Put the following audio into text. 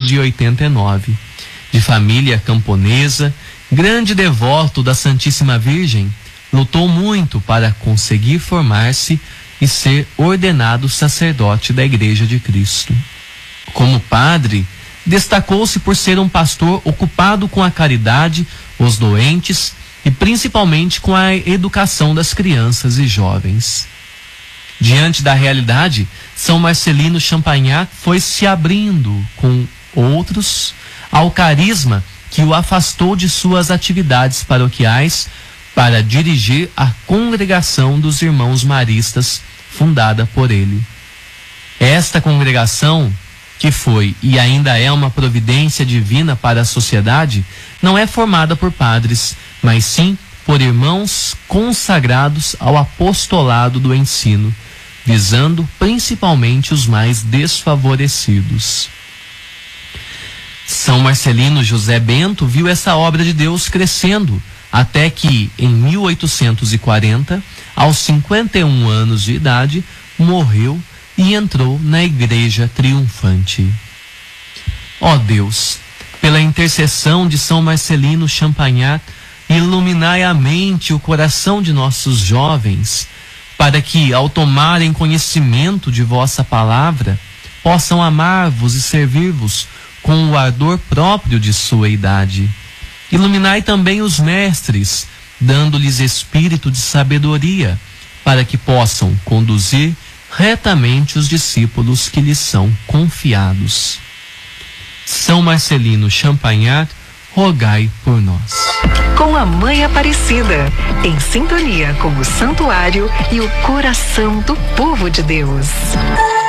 1989. De família camponesa, grande devoto da Santíssima Virgem, lutou muito para conseguir formar-se e ser ordenado sacerdote da Igreja de Cristo. Como padre, destacou-se por ser um pastor ocupado com a caridade, os doentes e principalmente com a educação das crianças e jovens. Diante da realidade, São Marcelino Champagnat foi se abrindo com outros ao carisma que o afastou de suas atividades paroquiais para dirigir a Congregação dos Irmãos Maristas, fundada por ele. Esta congregação, que foi e ainda é uma providência divina para a sociedade, não é formada por padres, mas sim por irmãos consagrados ao apostolado do ensino, visando principalmente os mais desfavorecidos. São Marcelino José Bento viu essa obra de Deus crescendo, até que, em 1840, aos 51 anos de idade, morreu e entrou na Igreja Triunfante. Ó Deus, pela intercessão de São Marcelino Champagnat, iluminai a mente e o coração de nossos jovens, para que, ao tomarem conhecimento de vossa palavra, possam amar-vos e servir-vos com o ardor próprio de sua idade. Iluminai também os mestres, dando-lhes espírito de sabedoria, para que possam conduzir retamente os discípulos que lhes são confiados. São Marcelino Champagnat, rogai por nós. Com a Mãe Aparecida, em sintonia com o santuário e o coração do povo de Deus.